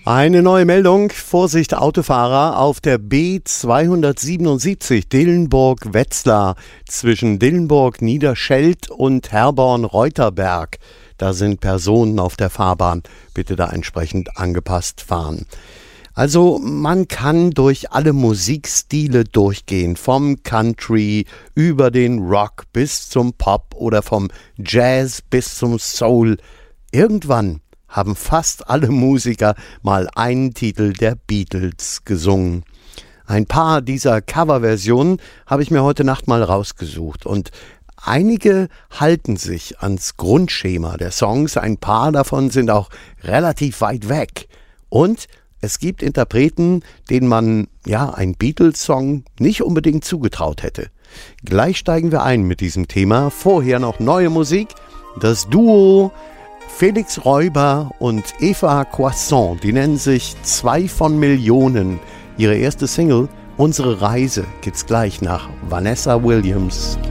Eine neue Meldung. Vorsicht Autofahrer auf der B277 Dillenburg-Wetzlar zwischen Dillenburg-Niederscheld und Herborn-Reuterberg. Da sind Personen auf der Fahrbahn. Bitte da entsprechend angepasst fahren. Also man kann durch alle Musikstile durchgehen, vom Country über den Rock bis zum Pop oder vom Jazz bis zum Soul. Irgendwann haben fast alle Musiker mal einen Titel der Beatles gesungen. Ein paar dieser Coverversionen habe ich mir heute Nacht mal rausgesucht und einige halten sich ans Grundschema der Songs, ein paar davon sind auch relativ weit weg. Und es gibt Interpreten, denen man ein Beatles-Song nicht unbedingt zugetraut hätte. Gleich steigen wir ein mit diesem Thema. Vorher noch neue Musik. Das Duo Felix Räuber und Eva Croissant, die nennen sich 2 von Millionen. Ihre erste Single, Unsere Reise, geht's gleich nach Vanessa Williams.